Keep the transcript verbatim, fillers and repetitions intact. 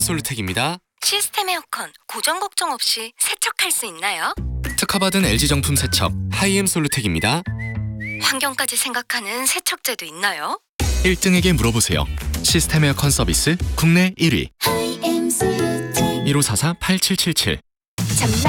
솔루텍입니다. 시스템 에어컨 고정 걱정 없이 세척할 수 있나요? 특허받은 엘지 정품 세척 하이엠 솔루텍입니다. 환경까지 생각하는 세척제도 있나요? 일 등에게 물어보세요. 시스템 에어컨 서비스 국내 일 위 일오사사 팔칠칠칠.